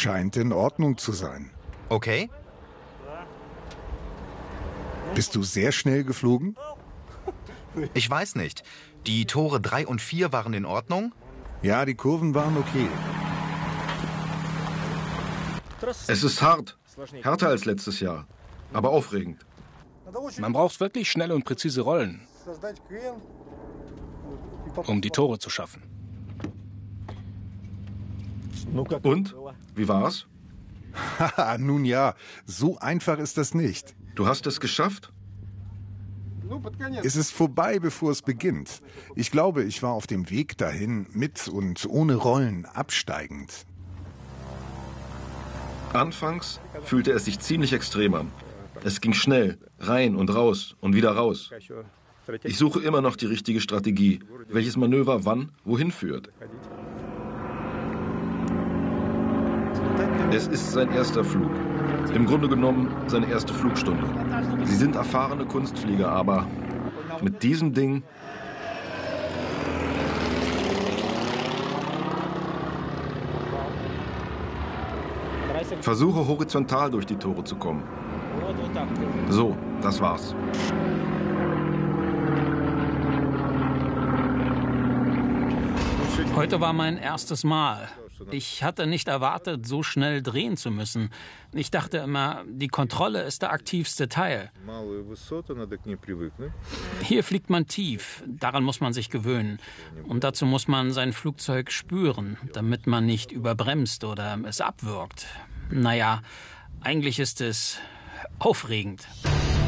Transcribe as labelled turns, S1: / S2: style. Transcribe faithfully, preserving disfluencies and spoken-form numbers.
S1: scheint in Ordnung zu sein.
S2: Okay.
S1: Bist du sehr schnell geflogen?
S2: Ich weiß nicht. Die Tore drei und vier waren in Ordnung?
S1: Ja, die Kurven waren okay.
S3: Es ist hart. Härter als letztes Jahr. Aber aufregend.
S4: Man braucht wirklich schnelle und präzise Rollen, um die Tore zu schaffen.
S3: Und? Wie war's?
S1: Haha, nun ja, so einfach ist das nicht.
S3: Du hast es geschafft?
S1: Es ist vorbei, bevor es beginnt. Ich glaube, ich war auf dem Weg dahin, mit und ohne Rollen, absteigend.
S3: Anfangs fühlte es sich ziemlich extrem an. Es ging schnell, rein und raus und wieder raus. Ich suche immer noch die richtige Strategie, welches Manöver wann wohin führt. Es ist sein erster Flug. Im Grunde genommen seine erste Flugstunde. Sie sind erfahrene Kunstflieger, aber mit diesem Ding... Versuche horizontal durch die Tore zu kommen. So, das war's.
S5: Heute war mein erstes Mal. Ich hatte nicht erwartet, so schnell drehen zu müssen. Ich dachte immer, die Kontrolle ist der aktivste Teil. Hier fliegt man tief, daran muss man sich gewöhnen. Und dazu muss man sein Flugzeug spüren, damit man nicht überbremst oder es abwürgt. Naja, eigentlich ist es aufregend.